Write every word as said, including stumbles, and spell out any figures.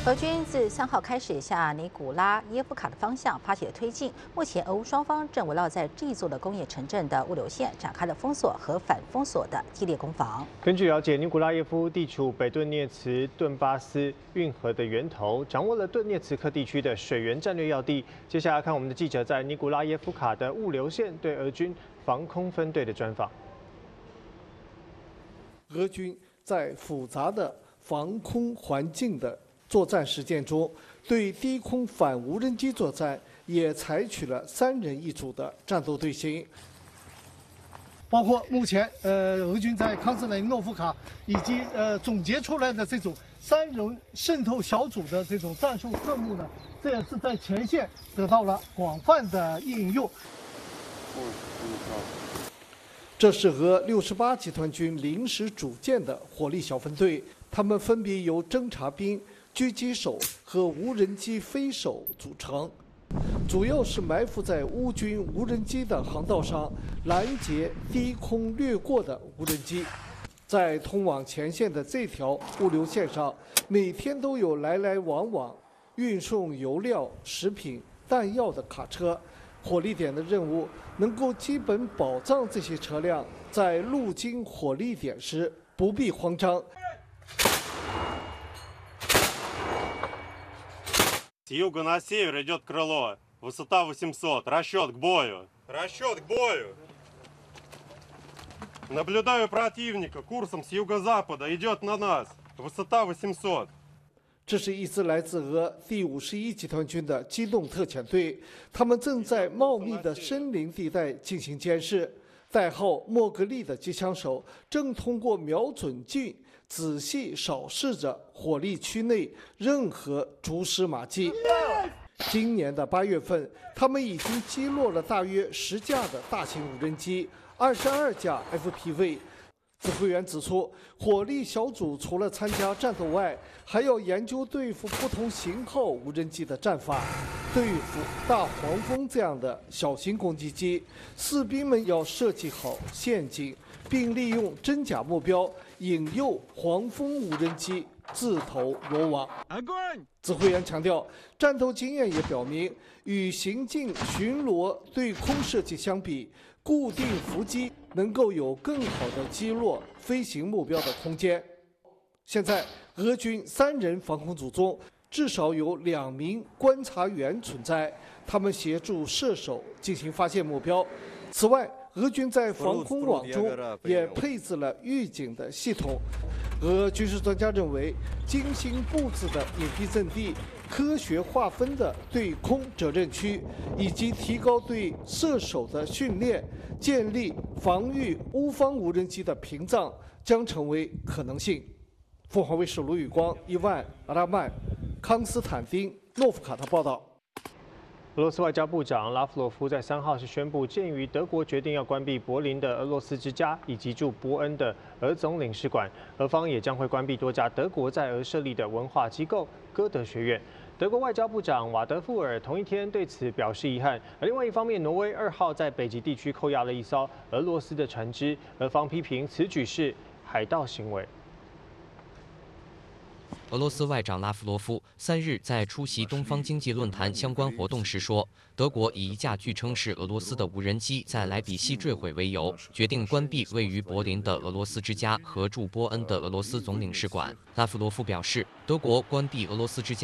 俄军自三号开始向尼古拉耶夫卡的方向发起了推进。目前，俄乌双方正围绕在这一座的工业城镇的物流线展开了封锁和反封锁的激烈攻防。 根据了解，尼古拉耶夫地处北顿涅茨顿巴斯运河的源头，掌握了顿涅茨克地区的水源战略要地。接下来看我们的记者在尼古拉耶夫卡的物流线对俄军防空分队的专访。 俄军在复杂的防空环境的作战实践中，对低空反无人机作战也采取了三人一组的战斗队形。 包括目前呃俄军在康斯坦诺夫卡以及呃总结出来的这种三人渗透小组的这种战术任务呢，这也是在前线得到了广泛的应用。 这是俄六十八集团军临时组建的火力小分队，他们分别由侦察兵、狙击手和无人机飞手组成，主要是埋伏在乌军无人机的航道上，拦截低空掠过的无人机。在通往前线的这条物流线上，每天都有来来往往运送油料、食品、弹药的卡车。火力点的任务能够基本保障这些车辆在路经火力点时不必慌张。 С юга на север идет крыло. Высота восемьсот. Расчет к бою. Расчет к бою. Наблюдаю противника. Курсом с юго-запада идет на нас. Высота восемьсот. 这是一支来自俄第五十一集团军的机动特遣队，他们正在茂密的森林地带进行监视。代号莫格利的机枪手正通过瞄准镜仔细扫视着火力区内任何蛛丝马迹。今年的八月份，他们已经击落了大约十架的大型无人机，二十二架 F P V。指挥员指出，火力小组除了参加战斗外，还要研究对付不同型号无人机的战法。对付大黄蜂这样的小型攻击机，士兵们要设计好陷阱，并利用真假目标引诱黄蜂无人机自投罗网。指挥员强调，战斗经验也表明，与行进巡逻对空射击相比，固定伏击能够有更好的击落飞行目标的空间。现在，俄军三人防空组中至少有两名观察员存在，他们协助射手进行发现目标。此外，俄军在防空网中也配置了预警的系统。俄军事专家认为，精心布置的隐蔽阵地、科学划分的对空责任区，以及提高对射手的训练，建立防御乌方无人机的屏障，将成为可能性。凤凰卫视卢宇光、伊万、阿拉曼、康斯坦丁、诺夫卡特报道。 俄罗斯外交部长拉夫罗夫在三号是宣布，鉴于德国决定要关闭柏林的俄罗斯之家以及驻波恩的俄总领事馆，俄方也将会关闭多家德国在俄设立的文化机构歌德学院。德国外交部长瓦德富尔同一天对此表示遗憾。而另外一方面，挪威二号在北极地区扣押了一艘俄罗斯的船只，俄方批评此举是海盗行为。 俄罗斯外长拉夫罗夫三日在出席东方经济论坛相关活动时说，德国以一架据称是俄罗斯的无人机在莱比锡坠毁为由，决定关闭位于柏林的俄罗斯之家和驻波恩的俄罗斯总领事馆。拉夫罗夫表示，德国关闭俄罗斯之家